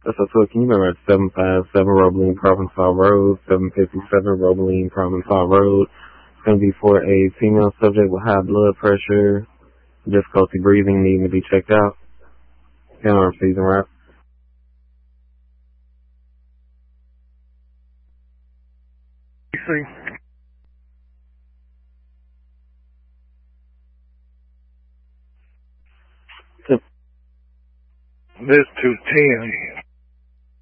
That's a tour. Can you remember 757 Robeline Provençal Road, 757 Robeline Provençal Road? It's going to be for a female subject with high blood pressure, difficulty breathing, needing to be checked out. Counter season wrap. This 210.